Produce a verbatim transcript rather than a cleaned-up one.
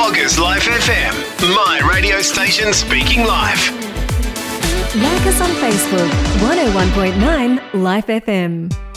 Wagga's Life F M, my radio station speaking live. Like us on Facebook, one oh one point nine Life F M.